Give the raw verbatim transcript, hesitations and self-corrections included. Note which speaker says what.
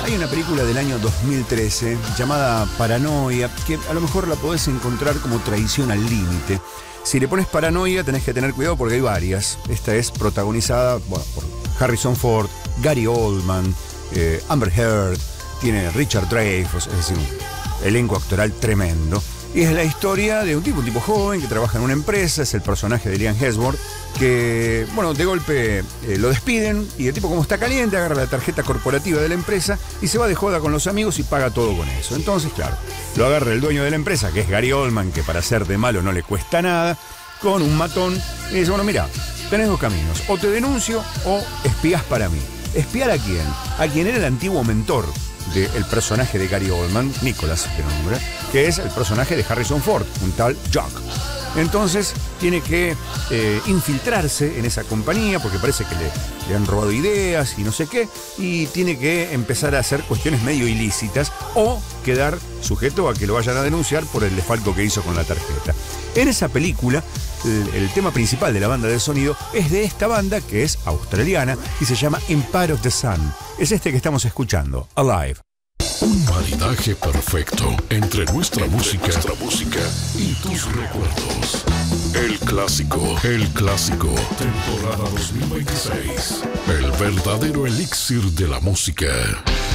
Speaker 1: hay una película del año dos mil trece llamada Paranoia, que a lo mejor la podés encontrar como Traición al Límite. Si le pones Paranoia tenés que tener cuidado porque hay varias. Esta es protagonizada, bueno, por Harrison Ford, Gary Oldman, eh, Amber Heard, tiene Richard Dreyfuss, es decir, un elenco actoral tremendo. Y es la historia de un tipo, un tipo joven que trabaja en una empresa, es el personaje de Liam Hemsworth, que, bueno, de golpe eh, lo despiden y el tipo, como está caliente, agarra la tarjeta corporativa de la empresa y se va de joda con los amigos y paga todo con eso. Entonces, claro, lo agarra el dueño de la empresa, que es Gary Oldman, que para ser de malo no le cuesta nada, con un matón, y dice, bueno, mira, tenés dos caminos, o te denuncio o espías para mí. ¿Espiar a quién? A quien era el antiguo mentor del personaje de Gary Oldman, Nicholas, de nombre, que es el personaje de Harrison Ford, un tal Jock. Entonces tiene que eh, infiltrarse en esa compañía porque parece que le, le han robado ideas y no sé qué, y tiene que empezar a hacer cuestiones medio ilícitas o quedar sujeto a que lo vayan a denunciar por el desfalco que hizo con la tarjeta. En esa película, el, el tema principal de la banda de sonido es de esta banda que es australiana y se llama Empire of the Sun. Es este que estamos escuchando, Alive.
Speaker 2: Un maridaje perfecto entre nuestra entre música, nuestra música y tus recuerdos. El clásico, el clásico, temporada dos mil veintiséis. El verdadero elixir de la música.